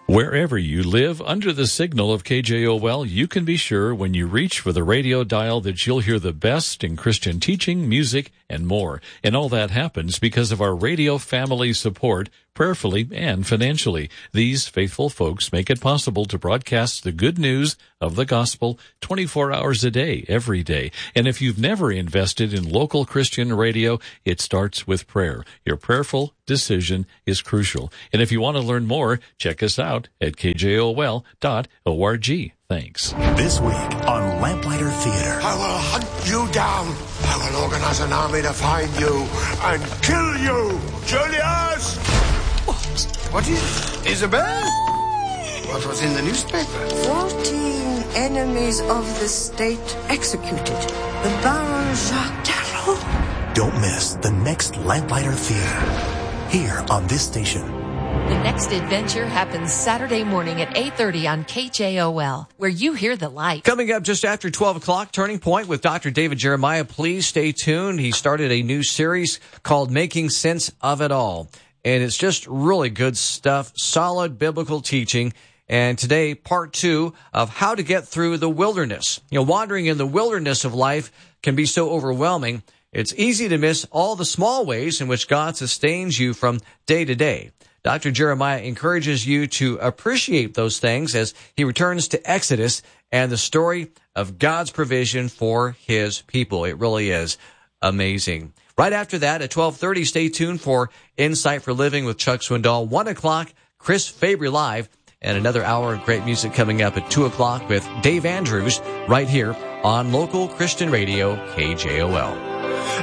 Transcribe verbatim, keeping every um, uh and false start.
Wherever you live, under the signal of K J O L, you can be sure when you reach for the radio dial that you'll hear the best in Christian teaching, music, and more. And all that happens because of our radio family support, prayerfully and financially. These faithful folks make it possible to broadcast the good news of the gospel twenty-four hours a day, every day. And if you've never invested in local Christian radio, it starts with prayer. Your prayerful decision is crucial. And if you want to learn more, check us out at k j o l dot org. Thanks. This week on Lamplighter Theater. I will hunt you down. I will organize an army to find you and kill you. Julius! What? What is Isabel? What was in the newspaper? Fourteen enemies of the state executed. The Baron Jacques Darrow. Don't miss the next Lamplighter Theater. Here on this station. The next adventure happens Saturday morning at eight thirty on K J O L, where you hear the light. Coming up just after twelve o'clock, Turning Point with Doctor David Jeremiah. Please stay tuned. He started a new series called Making Sense of It All. And it's just really good stuff, solid biblical teaching. And today, part two of how to get through the wilderness. You know, wandering in the wilderness of life can be so overwhelming. It's easy to miss all the small ways in which God sustains you from day to day. Doctor Jeremiah encourages you to appreciate those things as he returns to Exodus and the story of God's provision for his people. It really is amazing. Right after that, at twelve thirty, stay tuned for Insight for Living with Chuck Swindoll. one o'clock, Chris Fabry Live, and another hour of great music coming up at two o'clock with Dave Andrews right here on Local Christian Radio, K J O L.